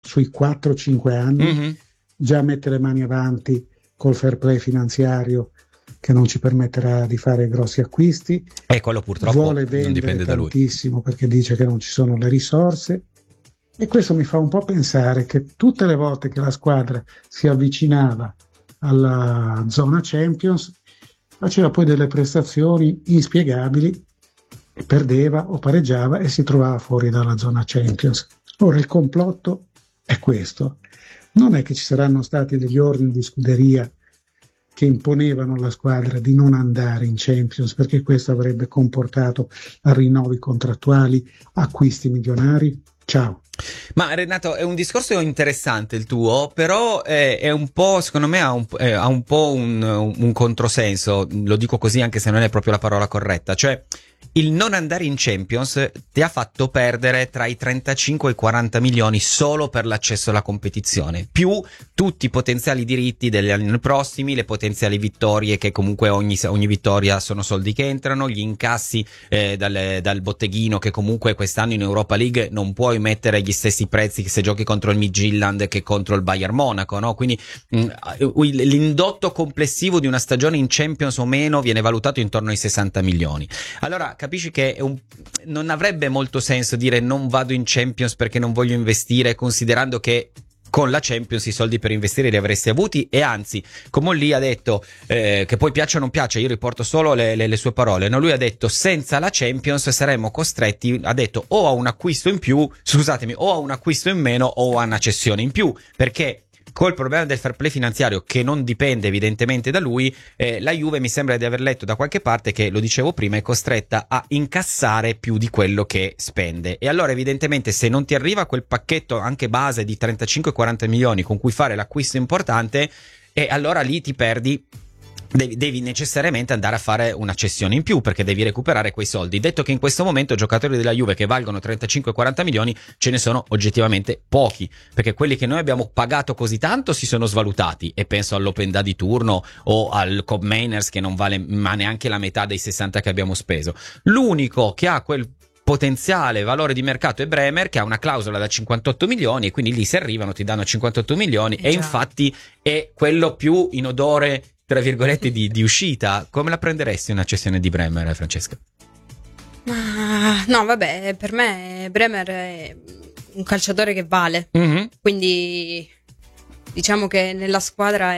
sui 4-5 anni, già mettere le mani avanti col fair play finanziario che non ci permetterà di fare grossi acquisti, e quello purtroppo vuole vendere non dipende da lui, tantissimo perché dice che non ci sono le risorse, e questo mi fa un po' pensare che tutte le volte che la squadra si avvicinava alla zona Champions faceva poi delle prestazioni inspiegabili, perdeva o pareggiava e si trovava fuori dalla zona Champions. Ora il complotto è questo: non è che ci saranno stati degli ordini di scuderia che imponevano alla squadra di non andare in Champions perché questo avrebbe comportato rinnovi contrattuali, acquisti milionari? Ciao. Ma Renato, è un discorso interessante il tuo, però è un po', secondo me ha un po' un controsenso, lo dico così anche se non è proprio la parola corretta, cioè il non andare in Champions ti ha fatto perdere tra i 35 e i 40 milioni solo per l'accesso alla competizione, più tutti i potenziali diritti degli anni prossimi, le potenziali vittorie, che comunque ogni vittoria sono soldi che entrano, gli incassi dal botteghino, che comunque quest'anno in Europa League non puoi mettere gli stessi prezzi che se giochi contro il Midtjylland che contro il Bayern Monaco, no? Quindi l'indotto complessivo di una stagione in Champions o meno viene valutato intorno ai 60 milioni. Allora capisci che non avrebbe molto senso dire non vado in Champions perché non voglio investire, considerando che con la Champions i soldi per investire li avresti avuti, e anzi, come lì ha detto, che poi piaccia o non piaccia, io riporto solo le sue parole, no? Lui ha detto senza la Champions saremmo costretti, ha detto, o a un acquisto in più, scusatemi, o a un acquisto in meno o a una cessione in più, perché col problema del fair play finanziario, che non dipende evidentemente da lui, la Juve, mi sembra di aver letto da qualche parte che, lo dicevo prima, è costretta a incassare più di quello che spende, e allora evidentemente se non ti arriva quel pacchetto anche base di 35-40 milioni con cui fare l'acquisto importante, e allora lì ti perdi. Devi necessariamente andare a fare una cessione in più perché devi recuperare quei soldi. Detto che in questo momento giocatori della Juve che valgono 35-40 milioni ce ne sono oggettivamente pochi, perché quelli che noi abbiamo pagato così tanto si sono svalutati, e penso all'Openda di turno o al Cobb Mainers che non vale ma neanche la metà dei 60 che abbiamo speso. L'unico che ha quel potenziale valore di mercato è Bremer, che ha una clausola da 58 milioni e quindi lì se arrivano ti danno 58 milioni e infatti è quello più in odore tra virgolette di uscita. Come la prenderesti una cessione di Bremer, Francesca? No, vabbè, per me Bremer è un calciatore che vale, quindi diciamo che nella squadra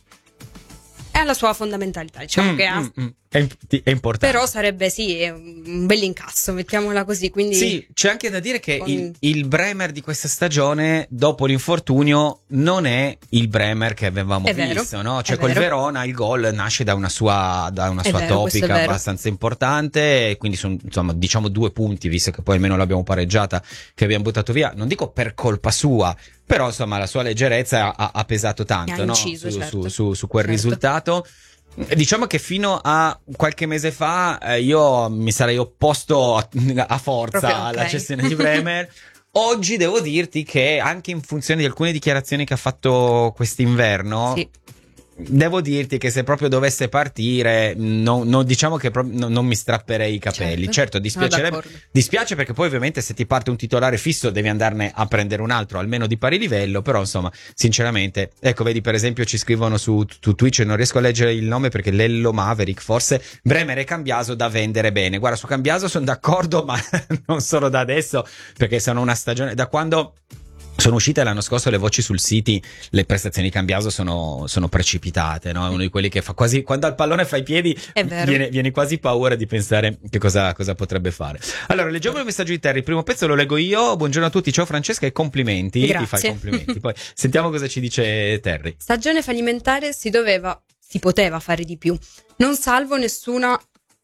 è la sua fondamentalità, diciamo che è importante. Però sarebbe è un bell'incasso, mettiamola così, quindi sì, c'è anche da dire che il Bremer di questa stagione dopo l'infortunio non è il Bremer che avevamo visto, no? Cioè col Verona il gol nasce da una sua topica abbastanza importante, e quindi sono insomma diciamo 2 punti, visto che poi almeno l'abbiamo pareggiata, che abbiamo buttato via, non dico per colpa sua, però insomma la sua leggerezza ha pesato tanto, no? Su quel risultato. Diciamo che fino a qualche mese fa io mi sarei opposto a forza alla cessione di Bremer. Oggi devo dirti che anche in funzione di alcune dichiarazioni che ha fatto quest'inverno, devo dirti che se proprio dovesse partire diciamo che non mi strapperei i capelli. Certo dispiace perché poi ovviamente se ti parte un titolare fisso devi andarne a prendere un altro almeno di pari livello, però insomma sinceramente, ecco, vedi per esempio ci scrivono su Twitch, non riesco a leggere il nome perché Lello Maverick, forse Bremer e Cambiaso da vendere bene. Guarda, su Cambiaso sono d'accordo, ma non solo da adesso, perché sono una stagione, da quando sono uscite l'anno scorso le voci sul City, le prestazioni di Cambiaso sono precipitate, no? È uno di quelli che fa quasi, quando ha il pallone fra i piedi viene quasi paura di pensare che cosa potrebbe fare. Allora leggiamo il messaggio di Terry, il primo pezzo lo leggo io. Buongiorno a tutti, ciao Francesca e complimenti. Grazie. Ti fai complimenti. Poi sentiamo cosa ci dice Terry. Stagione fallimentare, si poteva fare di più. Non salvo nessuno,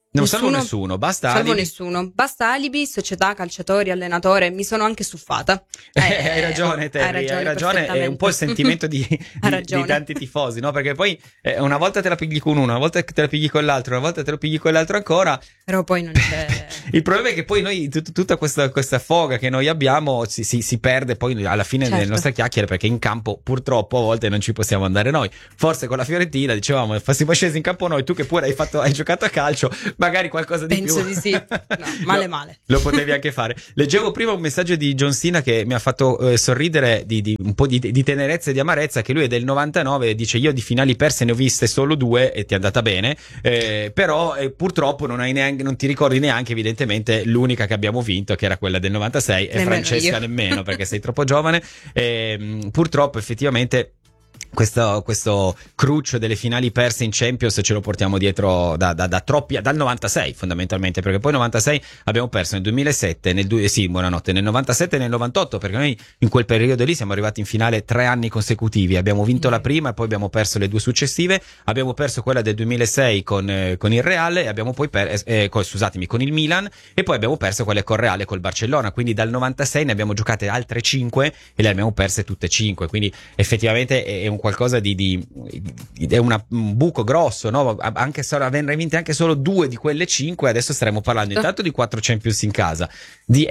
basta alibi, società, calciatori, allenatore. Mi sono anche stufata. Hai ragione Terry, hai ragione, è un po' il sentimento di tanti tifosi, no? Perché poi una volta te la pigli con uno, una volta te la pigli con l'altro, una volta te la pigli con l'altro ancora, però poi non c'è. Il problema è che poi noi tutta questa foga che noi abbiamo si perde poi alla fine nelle nostre chiacchiere, perché in campo purtroppo a volte non ci possiamo andare noi. Forse con la Fiorentina dicevamo, fossimo scesi in campo noi, tu che pure hai giocato a calcio, magari qualcosa di Penso più. Penso di sì. No, male. Lo potevi anche fare. Leggevo prima un messaggio di John Cena che mi ha fatto sorridere di un po' di tenerezza e di amarezza, che lui è del 99 e dice: io di finali perse ne ho viste solo 2 e ti è andata bene, però purtroppo non ti ricordi neanche evidentemente l'unica che abbiamo vinto, che era quella del 96, e Francesca nemmeno, perché sei troppo giovane. Purtroppo effettivamente questo cruccio delle finali perse in Champions ce lo portiamo dietro dal 96 fondamentalmente, perché poi 96 abbiamo perso nel 2007, nel 97 e nel 98, perché noi in quel periodo lì siamo arrivati in finale 3 anni consecutivi, abbiamo vinto la prima e poi abbiamo perso le 2 successive, abbiamo perso quella del 2006 con il Real e abbiamo poi con il Milan, e poi abbiamo perso quelle con Real e col Barcellona, quindi dal 96 ne abbiamo giocate altre 5 e le abbiamo perse tutte e 5, quindi effettivamente è un qualcosa è un buco grosso, no? Anche se avremmo vinto anche solo 2 di quelle 5, adesso staremo parlando intanto di 4 Champions in casa, di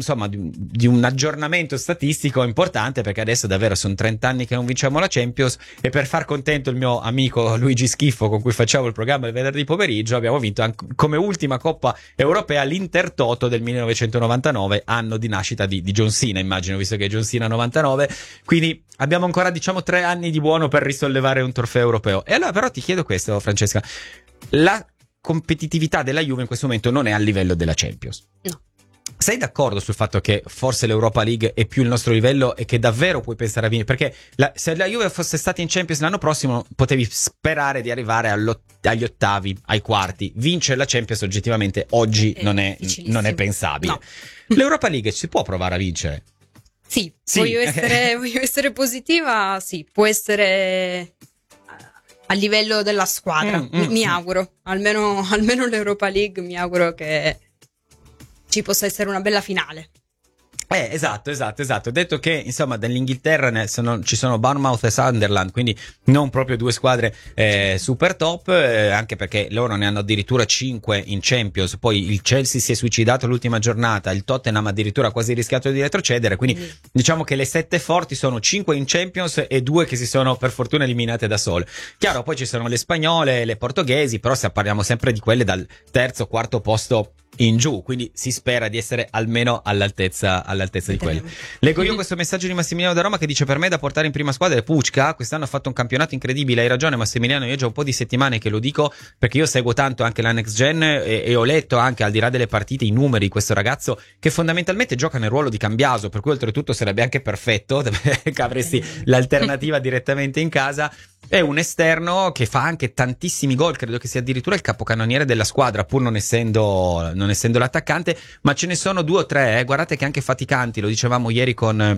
un aggiornamento statistico importante, perché adesso davvero sono 30 anni che non vinciamo la Champions, e per far contento il mio amico Luigi Schiffo, con cui facciamo il programma il venerdì pomeriggio, abbiamo vinto come ultima Coppa Europea l'Intertoto del 1999, anno di nascita di John Cena, immagino, visto che è John Cena 99, quindi abbiamo ancora 3 anni di buono per risollevare un trofeo europeo. E allora però ti chiedo questo, Francesca: la competitività della Juve in questo momento non è al livello della Champions? No. Sei d'accordo sul fatto che forse l'Europa League è più il nostro livello e che davvero puoi pensare a vincere? Perché se la Juve fosse stata in Champions l'anno prossimo potevi sperare di arrivare agli ottavi, ai quarti. Vincere la Champions oggettivamente oggi non è pensabile. No. L'Europa League si può provare a vincere? Sì. Voglio essere positiva, sì, può essere a livello della squadra, mi auguro, almeno l'Europa League, mi auguro che ci possa essere una bella finale. Esatto. Ho detto che insomma dall'Inghilterra ci sono Bournemouth e Sunderland, quindi non proprio 2 squadre super top, anche perché loro ne hanno addirittura 5 in Champions, poi il Chelsea si è suicidato l'ultima giornata, il Tottenham addirittura ha quasi rischiato di retrocedere, quindi diciamo che le 7 forti sono 5 in Champions e 2 che si sono per fortuna eliminate da sole. Chiaro, poi ci sono le spagnole, le portoghesi, però se parliamo sempre di quelle dal 3º, 4º posto in giù, quindi si spera di essere almeno all'altezza di quello. Leggo io questo messaggio di Massimiliano da Roma che dice: per me da portare in prima squadra è Pucca, quest'anno ha fatto un campionato incredibile. Hai ragione Massimiliano, io già un po' di settimane che lo dico, perché io seguo tanto anche la Next Gen e ho letto anche, al di là delle partite, i numeri di questo ragazzo che fondamentalmente gioca nel ruolo di Cambiaso, per cui oltretutto sarebbe anche perfetto che avresti l'alternativa direttamente in casa. È un esterno che fa anche tantissimi gol, credo che sia addirittura il capocannoniere della squadra, pur non essendo l'attaccante, ma ce ne sono 2 o 3, guardate che anche faticanti, lo dicevamo ieri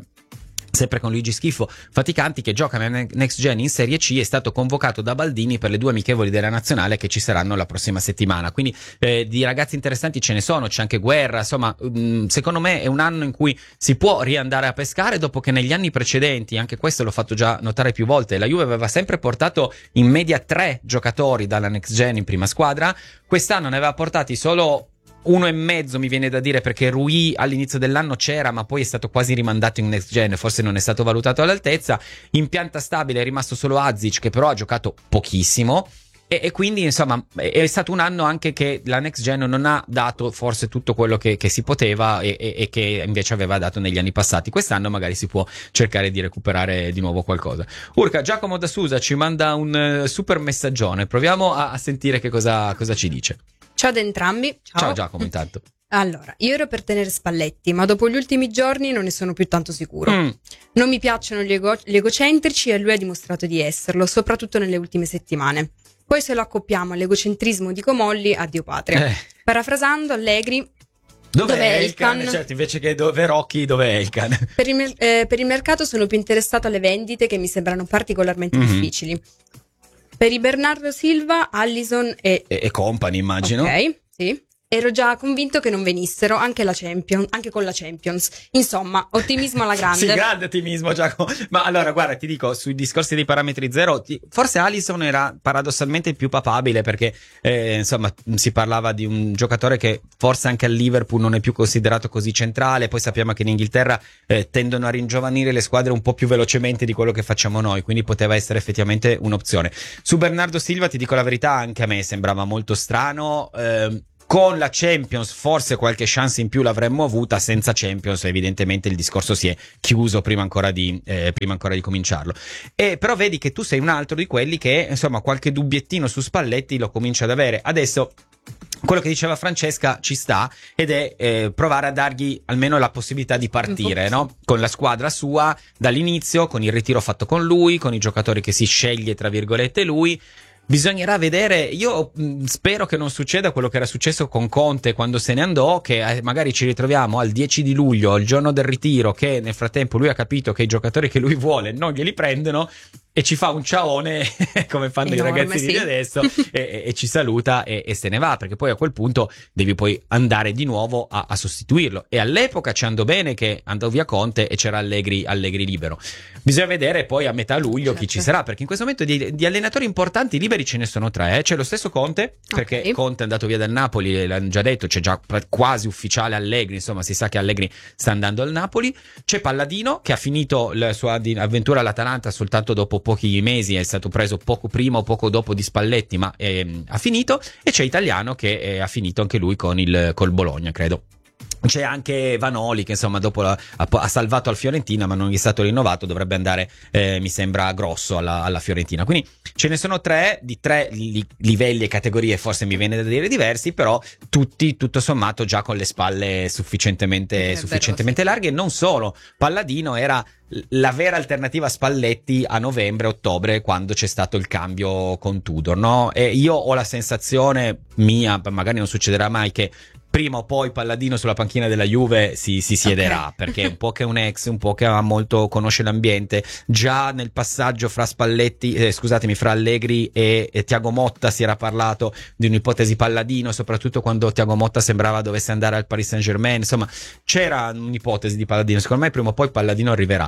sempre con Luigi Schiffo, faticanti, che gioca nella Next Gen in Serie C, è stato convocato da Baldini per le 2 amichevoli della nazionale che ci saranno la prossima settimana, quindi di ragazzi interessanti ce ne sono, c'è anche Guerra, insomma secondo me è un anno in cui si può riandare a pescare, dopo che negli anni precedenti, anche questo l'ho fatto già notare più volte, la Juve aveva sempre portato in media 3 giocatori dalla Next Gen in prima squadra, quest'anno ne aveva portati solo 1,5, mi viene da dire, perché Rui all'inizio dell'anno c'era, ma poi è stato quasi rimandato in Next Gen, forse non è stato valutato all'altezza. In pianta stabile è rimasto solo Azic, che però ha giocato pochissimo, e quindi insomma è stato un anno anche che la Next Gen non ha dato forse tutto quello che si poteva e che invece aveva dato negli anni passati. Quest'anno magari si può cercare di recuperare di nuovo qualcosa. Urca, Giacomo da Susa ci manda un super messaggione, proviamo a sentire che cosa ci dice. Ciao ad entrambi. Ciao Giacomo, intanto. Allora, io ero per tenere Spalletti, ma dopo gli ultimi giorni non ne sono più tanto sicuro. Non mi piacciono gli egocentrici e lui ha dimostrato di esserlo, soprattutto nelle ultime settimane. Poi se lo accoppiamo all'egocentrismo di Comolli, addio patria. Parafrasando Allegri, dov'è Elkan? Certo, invece che dove Rocky, dov'è Elkan? Per il mercato sono più interessato alle vendite, che mi sembrano particolarmente difficili. Per i Bernardo Silva, Allison e company, immagino. Ok, sì. ero già convinto che non venissero anche con la Champions. Insomma, ottimismo alla grande. Sì, grande ottimismo, Giacomo. Ma allora, guarda, ti dico, sui discorsi dei parametri zero, forse Alisson era paradossalmente più papabile, perché insomma si parlava di un giocatore che forse anche al Liverpool non è più considerato così centrale. Poi sappiamo che in Inghilterra tendono a ringiovanire le squadre un po' più velocemente di quello che facciamo noi, quindi poteva essere effettivamente un'opzione. Su Bernardo Silva, ti dico la verità, anche a me sembrava molto strano. Con la Champions forse qualche chance in più l'avremmo avuta, senza Champions evidentemente il discorso si è chiuso prima ancora di cominciarlo. Però vedi che tu sei un altro di quelli che insomma qualche dubbiettino su Spalletti lo comincia ad avere. Adesso quello che diceva Francesca ci sta, ed è provare a dargli almeno la possibilità di partire, no? Con la squadra sua dall'inizio, con il ritiro fatto con lui, con i giocatori che si sceglie tra virgolette lui. Bisognerà vedere. Io spero che non succeda quello che era successo con Conte quando se ne andò, che magari ci ritroviamo al 10 di luglio, il giorno del ritiro, che nel frattempo lui ha capito che i giocatori che lui vuole non glieli prendono e ci fa un ciaone come fanno i ragazzini di adesso e ci saluta e se ne va, perché poi a quel punto devi poi andare di nuovo a sostituirlo. E all'epoca ci andò bene che andò via Conte e c'era Allegri libero. Bisogna vedere poi a metà luglio chi ci sarà, perché in questo momento di allenatori importanti liberi ce ne sono 3. C'è lo stesso Conte, perché Conte è andato via dal Napoli, l'hanno già detto, c'è già quasi ufficiale Allegri, insomma si sa che Allegri sta andando al Napoli. C'è Palladino, che ha finito la sua avventura all'Atalanta soltanto dopo pochi mesi, è stato preso poco prima o poco dopo di Spalletti, ma ha finito. E c'è Italiano, che ha finito anche lui col Bologna, credo. C'è anche Vanoli, che insomma dopo ha salvato al Fiorentina, ma non gli è stato rinnovato, dovrebbe andare mi sembra grosso alla Fiorentina. Quindi ce ne sono 3 di 3 livelli e categorie, forse mi viene da dire diversi, però tutti tutto sommato già con le spalle sufficientemente larghe. Non solo, Palladino era la vera alternativa a Spalletti a novembre-ottobre, quando c'è stato il cambio con Tudor, no? E io ho la sensazione mia, magari non succederà mai, che prima o poi Palladino sulla panchina della Juve si siederà, perché un po' che è un ex, un po' che conosce l'ambiente. Già nel passaggio fra fra Allegri e Thiago Motta si era parlato di un'ipotesi Palladino, soprattutto quando Thiago Motta sembrava dovesse andare al Paris Saint-Germain. Insomma, c'era un'ipotesi di Palladino. Secondo me prima o poi Palladino arriverà.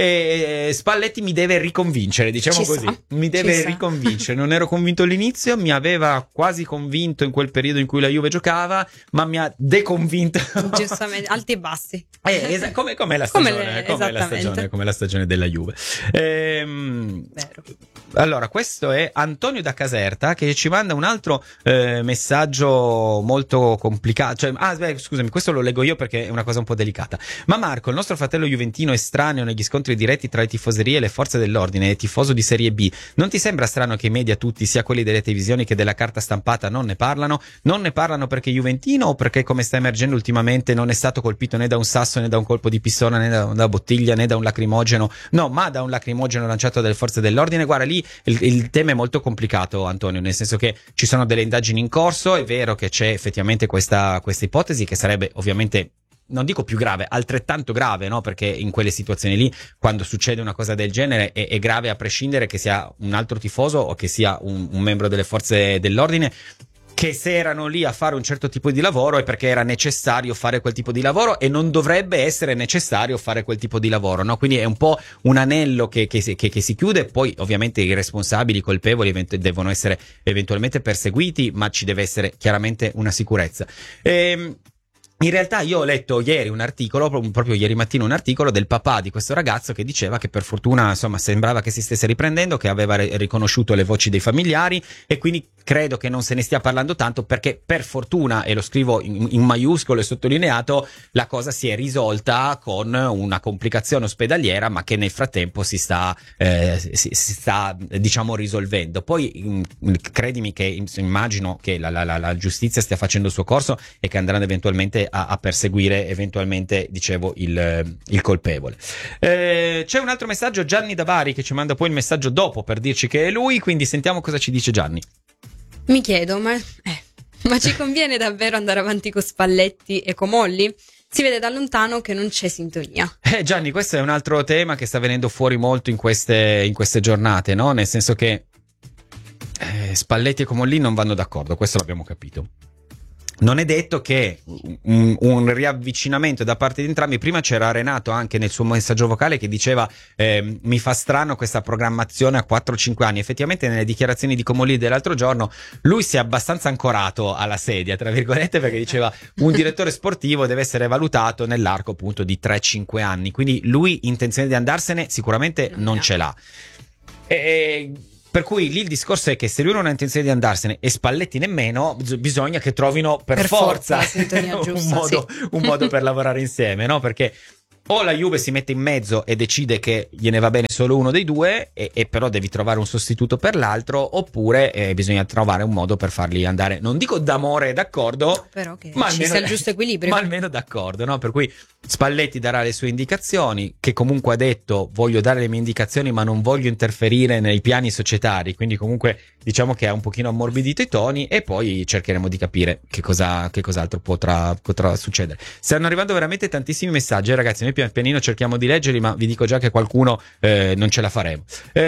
E Spalletti mi deve riconvincere, diciamo così. Mi deve riconvincere. Non ero convinto all'inizio, mi aveva quasi convinto in quel periodo in cui la Juve giocava, ma mi ha deconvinto. Giustamente, alti e bassi. Come la stagione, come la stagione della Juve. Vero. Allora, questo è Antonio da Caserta, che ci manda un altro messaggio molto complicato. Scusami, questo lo leggo io perché è una cosa un po' delicata. Ma Marco, il nostro fratello juventino, estraneo negli scontri diretti tra le tifoserie e le forze dell'ordine, e tifoso di Serie B, non ti sembra strano che i media tutti, sia quelli delle televisioni che della carta stampata, non ne parlano? Non ne parlano perché è juventino, o perché, come sta emergendo ultimamente, non è stato colpito né da un sasso, né da un colpo di pistola, né da una bottiglia, né da un lacrimogeno? No, ma da un lacrimogeno lanciato dalle forze dell'ordine. Guarda, lì il tema è molto complicato, Antonio, nel senso che ci sono delle indagini in corso. È vero che c'è effettivamente questa ipotesi, che sarebbe ovviamente, non dico più grave, altrettanto grave, no? Perché in quelle situazioni lì, quando succede una cosa del genere, è grave a prescindere che sia un altro tifoso o che sia un membro delle forze dell'ordine. Che se erano lì a fare un certo tipo di lavoro è perché era necessario fare quel tipo di lavoro, e non dovrebbe essere necessario fare quel tipo di lavoro, no? Quindi è un po' un anello che si chiude. Poi ovviamente i responsabili, i colpevoli devono essere eventualmente perseguiti, ma ci deve essere chiaramente una sicurezza. In realtà io ho letto ieri un articolo, proprio ieri mattina, un articolo del papà di questo ragazzo, che diceva che per fortuna, insomma, sembrava che si stesse riprendendo, che aveva riconosciuto le voci dei familiari, e quindi credo che non se ne stia parlando tanto, perché per fortuna, e lo scrivo in maiuscolo e sottolineato, la cosa si è risolta con una complicazione ospedaliera, ma che nel frattempo si sta diciamo risolvendo. Poi credimi che immagino che la giustizia stia facendo il suo corso e che andranno eventualmente a perseguire eventualmente, dicevo, il colpevole. C'è un altro messaggio, Gianni da Bari, che ci manda poi il messaggio dopo per dirci che è lui, quindi sentiamo cosa ci dice Gianni. Mi chiedo, ma ci conviene davvero andare avanti con Spalletti e Comolli? Si vede da lontano che non c'è sintonia. Gianni, questo è un altro tema che sta venendo fuori molto in queste giornate, no? Nel senso che Spalletti e Comolli non vanno d'accordo, questo l'abbiamo capito. non è detto che un riavvicinamento da parte di entrambi. Prima c'era Renato anche nel suo messaggio vocale che diceva mi fa strano questa programmazione a 4-5 anni. Effettivamente nelle dichiarazioni di Comolli dell'altro giorno lui si è abbastanza ancorato alla sedia, tra virgolette, perché diceva un direttore sportivo deve essere valutato nell'arco appunto di 3-5 anni, quindi lui intenzione di andarsene sicuramente non ce l'ha. Per cui lì il discorso è che se lui non ha intenzione di andarsene e Spalletti nemmeno, bisogna che trovino per forza giusta, un modo per lavorare insieme, no? Perché o la Juve si mette in mezzo e decide che gliene va bene solo uno dei due e però devi trovare un sostituto per l'altro, oppure bisogna trovare un modo per farli andare, non dico d'amore e d'accordo, no, però che ma ci sia il giusto equilibrio, ma almeno d'accordo, no? Per cui Spalletti darà le sue indicazioni, che comunque ha detto voglio dare le mie indicazioni ma non voglio interferire nei piani societari, quindi comunque diciamo che ha un pochino ammorbidito i toni, e poi cercheremo di capire che cos'altro potrà succedere. Stanno arrivando veramente tantissimi messaggi, ragazzi, noi pian pianino cerchiamo di leggerli, ma vi dico già che qualcuno non ce la faremo.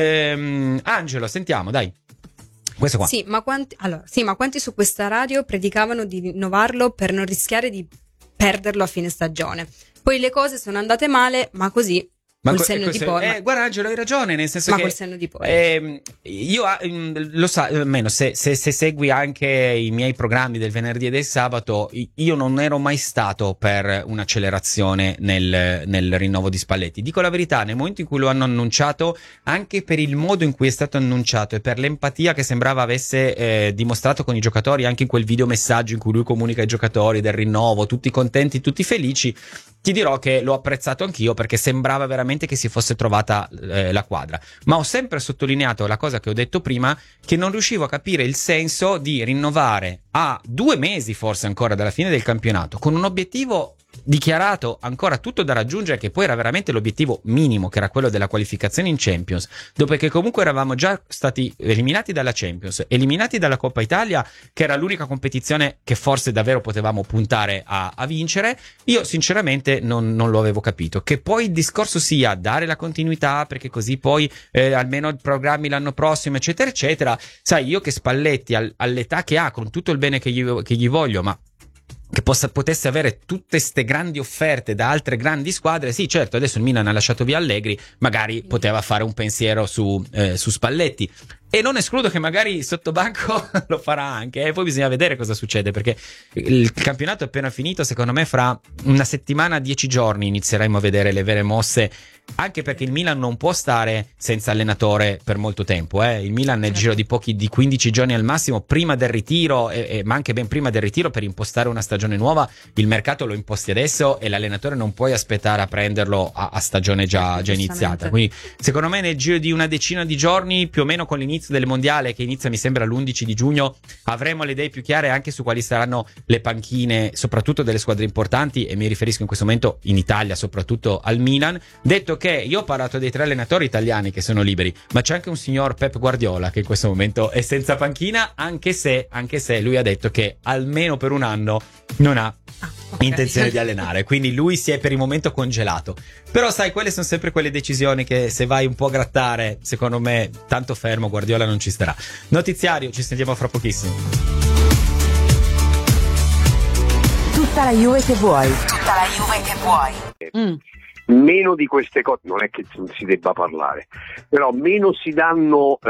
Angelo, sentiamo, dai. Questo qua. Sì, ma quanti su questa radio predicavano di rinnovarlo per non rischiare di perderlo a fine stagione? Poi le cose sono andate male, ma così col senno di poi. Guarda Angelo, hai ragione, nel senso che col senno di poi. Io lo sa, almeno se segui anche i miei programmi del venerdì e del sabato, io non ero mai stato per un'accelerazione nel rinnovo di Spalletti. Dico la verità, nel momento in cui lo hanno annunciato, anche per il modo in cui è stato annunciato e per l'empatia che sembrava avesse dimostrato con i giocatori, anche in quel videomessaggio in cui lui comunica ai giocatori del rinnovo, tutti contenti, tutti felici, ti dirò che l'ho apprezzato anch'io, perché sembrava veramente che si fosse trovata la quadra. Ma ho sempre sottolineato la cosa che ho detto prima, che non riuscivo a capire il senso di rinnovare a 2 mesi forse ancora dalla fine del campionato, con un obiettivo dichiarato ancora tutto da raggiungere, che poi era veramente l'obiettivo minimo, che era quello della qualificazione in Champions, dopo che comunque eravamo già stati eliminati dalla Champions, eliminati dalla Coppa Italia, che era l'unica competizione che forse davvero potevamo puntare a vincere. Io sinceramente non lo avevo capito. Che poi il discorso sia dare la continuità, perché così poi almeno i programmi l'anno prossimo, eccetera eccetera. Sai, io che Spalletti all'età che ha, con tutto il bene che gli voglio, ma che potesse avere tutte ste grandi offerte da altre grandi squadre, sì, certo, adesso il Milan ha lasciato via Allegri, magari poteva fare un pensiero su Spalletti, e non escludo che magari sotto banco lo farà anche, e poi bisogna vedere cosa succede, perché il campionato è appena finito. Secondo me fra una settimana, 10 giorni inizieremo a vedere le vere mosse, anche perché il Milan non può stare senza allenatore per molto tempo, il Milan nel giro di 15 giorni al massimo, prima del ritiro, ma anche ben prima del ritiro, per impostare una stagione nuova. Il mercato lo imposti adesso e l'allenatore non puoi aspettare a prenderlo a stagione già iniziata, quindi secondo me nel giro di una decina di giorni, più o meno con l'inizio del mondiale, che inizia mi sembra l'11 di giugno, avremo le idee più chiare anche su quali saranno le panchine, soprattutto delle squadre importanti, e mi riferisco in questo momento in Italia soprattutto al Milan. Detto che io ho parlato dei 3 allenatori italiani che sono liberi, ma c'è anche un signor Pep Guardiola che in questo momento è senza panchina, anche se lui ha detto che almeno per un anno non ha intenzione di allenare, quindi lui si è per il momento congelato. Però sai, quelle sono sempre quelle decisioni che se vai un po' a grattare, secondo me tanto fermo Guardiola non ci starà. Notiziario, ci sentiamo fra pochissimo. Tutta la Juve che vuoi. Tutta la Juve che vuoi. Meno di queste cose, non è che non si debba parlare, però meno si danno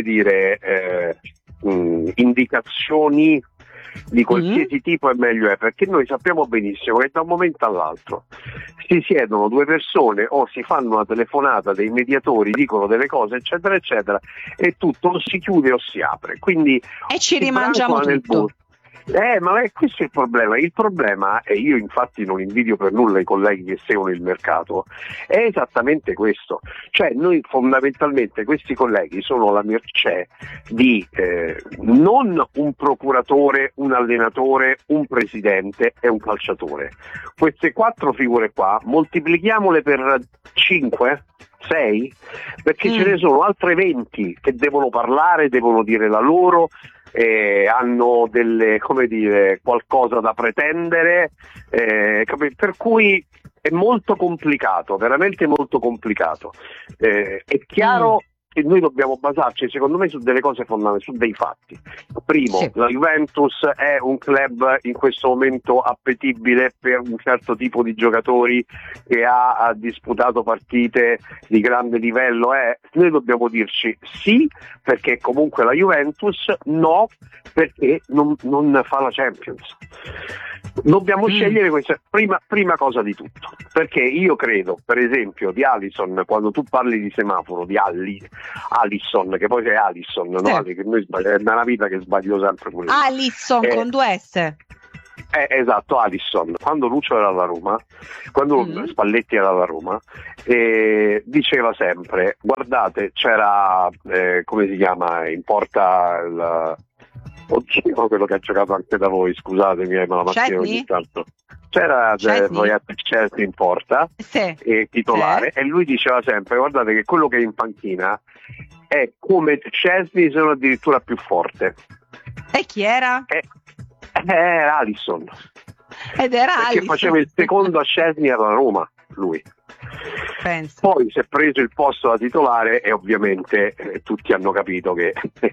indicazioni di qualsiasi tipo e meglio è, perché noi sappiamo benissimo che da un momento all'altro si siedono 2 persone o si fanno una telefonata, dei mediatori dicono delle cose eccetera eccetera, e tutto o si chiude o si apre, quindi e ci rimangiamo tutto. Ma è questo il problema. Il problema, e io infatti non invidio per nulla i colleghi che seguono il mercato, è esattamente questo. Cioè noi fondamentalmente, questi colleghi sono la mercé di non un procuratore, un allenatore, un presidente e un calciatore. Queste 4 figure qua moltiplichiamole per 5, 6, perché ce ne sono altre 20 che devono parlare, devono dire la loro, hanno delle, come dire, qualcosa da pretendere, per cui è molto complicato, veramente molto complicato. È chiaro noi dobbiamo basarci secondo me su delle cose fondamentali, su dei fatti. Primo, sì. La Juventus è un club in questo momento appetibile per un certo tipo di giocatori che ha disputato partite di grande livello, noi dobbiamo dirci sì perché comunque la Juventus, no perché non fa la Champions. Dobbiamo scegliere questa prima cosa di tutto, perché io credo, per esempio, di Alisson, quando tu parli di semaforo, di Alisson, che poi c'è Alisson, no? Che noi è nella vita che sbaglio sempre pure. Alisson con 2 S. Esatto, Alisson. Quando Lucio era alla Roma, quando Spalletti era alla Roma, diceva sempre, guardate, c'era, come si chiama, in porta oddio, quello che ha giocato anche da voi, scusatemi, ma la mattina ogni tanto c'era Chesney in porta, titolare, e lui diceva sempre, guardate che quello che è in panchina è come Chesney, se non addirittura più forte. E chi era? Era Alisson. Ed era perché Alisson. Faceva il secondo a Chesney alla Roma, lui. Penso. Poi si è preso il posto da titolare e ovviamente tutti hanno capito che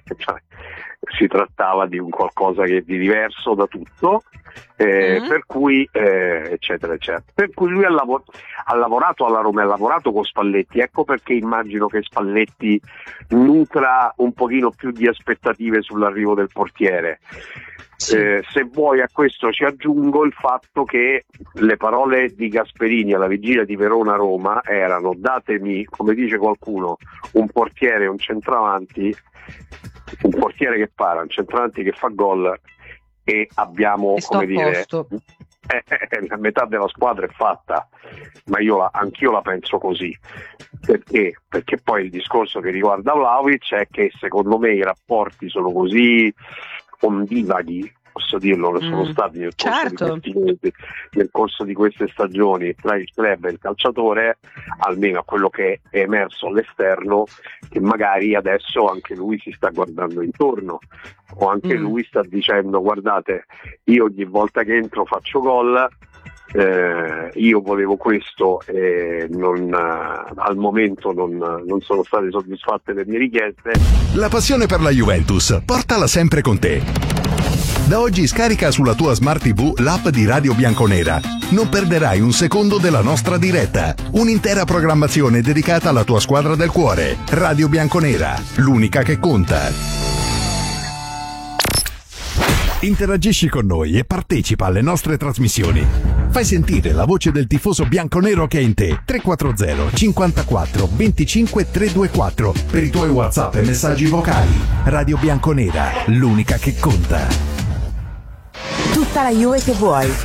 si trattava di un qualcosa che di diverso da tutto, per cui eccetera eccetera. Per cui lui ha lavorato alla Roma, ha lavorato con Spalletti, ecco perché immagino che Spalletti nutra un pochino più di aspettative sull'arrivo del portiere. Se vuoi, a questo ci aggiungo il fatto che le parole di Gasperini alla vigilia di Verona-Roma erano: datemi, come dice qualcuno, un portiere, un centravanti, un portiere che para, un centravanti che fa gol, e abbiamo, come dire, la metà della squadra è fatta. Ma anch'io la penso così, perché poi il discorso che riguarda Vlahovic è che secondo me i rapporti sono così ondivaghi, posso dirlo, che sono stati nel corso di queste stagioni tra il club e il calciatore, almeno a quello che è emerso all'esterno, che magari adesso anche lui si sta guardando intorno, o anche lui sta dicendo: guardate, io ogni volta che entro faccio gol, io volevo questo e al momento non sono state soddisfatte le mie richieste. La passione per la Juventus portala sempre con te. Da oggi scarica sulla tua Smart TV l'app di Radio Bianconera. Non perderai un secondo della nostra diretta. Un'intera programmazione dedicata alla tua squadra del cuore. Radio Bianconera, l'unica che conta. Interagisci con noi e partecipa alle nostre trasmissioni. Fai sentire la voce del tifoso bianconero che è in te. 340 54 25 324 per i tuoi WhatsApp e messaggi vocali. Radio Bianconera, l'unica che conta. Tutta la Juve che vuoi.